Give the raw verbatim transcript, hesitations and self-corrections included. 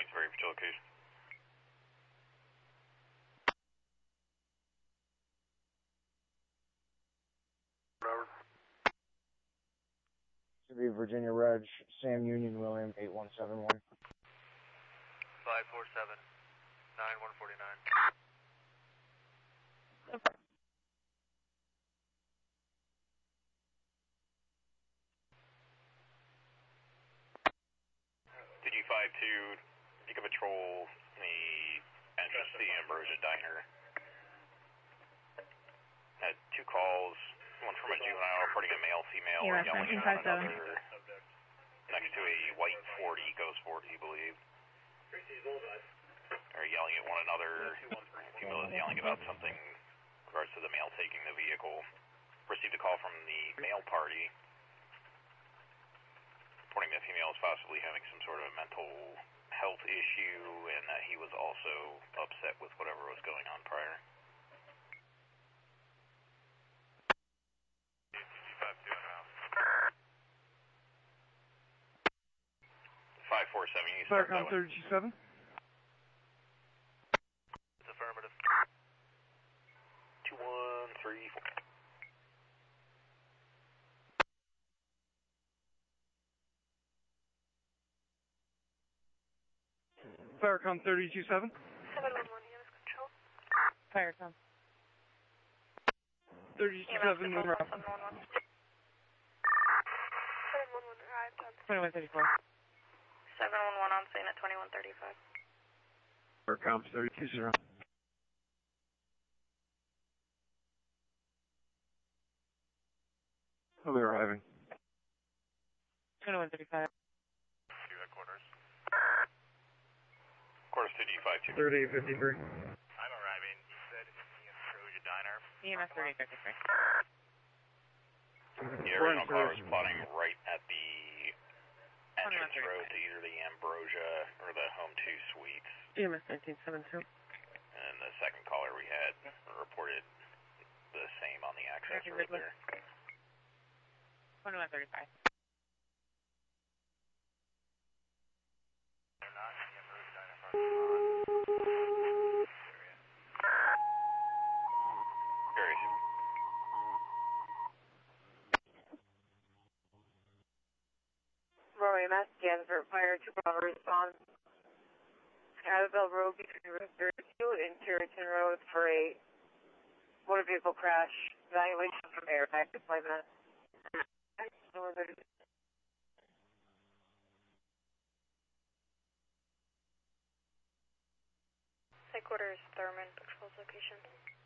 points very for location. Robert. Should be Virginia Reg, Sam Union William, eight one seven one. five four seven, nine one four nine. Two G five two, you can patrol the entrance to the Ambrosia Diner. Had two calls, one from a juvenile reporting a male, female, Yeah, yelling at one nineteen fifty-seven. another next to a white Ford EcoSport, he believed. Or yelling at one another. Female is yelling about something in regards to the male taking the vehicle. Received a call from the male party, reporting that female is possibly having some sort of mental health issue and that he was also upset with whatever was going on prior. five four seven, you start that one. thirty-seven. It's affirmative. two one three four. Firecom thirty-two seven. seven one one, U S Control. Firecom. thirty-two seven, moon route. seven one one. seven one one arrived on twenty-one thirty-four. seven one one on scene at twenty-one thirty-five. Firecom thirty-two zero. I'll be arriving. twenty-one thirty-five. Two headquarters. Quarters to D five two. thirty-eight fifty-three. I'm arriving. You said in the Ambrosia Diner. E M S thirty fifty-three. The original car was plotting right at the entrance road to either the Ambrosia or the Home two Suites. E M S nineteen seventy-two. And the second caller we had reported the same on the access road there. twenty-one thirty-five. They're not in the Ambrosia Diner parking lot. Very soon. Roy, Mass Gansford, fire two Bravo response. Isabel Road between Route thirty-two and Carrington Road for a motor vehicle crash. Evaluation from airbag deployment. Headquarters, Thurman, patrol location.